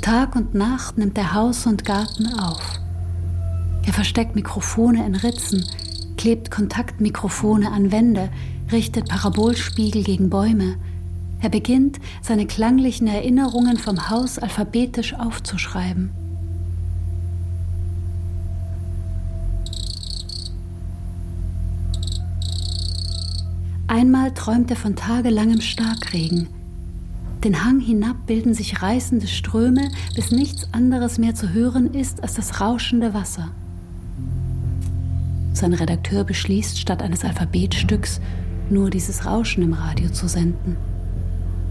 Tag und Nacht nimmt er Haus und Garten auf. Er versteckt Mikrofone in Ritzen, klebt Kontaktmikrofone an Wände, richtet Parabolspiegel gegen Bäume. Er beginnt, seine klanglichen Erinnerungen vom Haus alphabetisch aufzuschreiben. Einmal träumt er von tagelangem Starkregen. Den Hang hinab bilden sich reißende Ströme, bis nichts anderes mehr zu hören ist als das rauschende Wasser. Sein Redakteur beschließt, statt eines Alphabetstücks nur dieses Rauschen im Radio zu senden.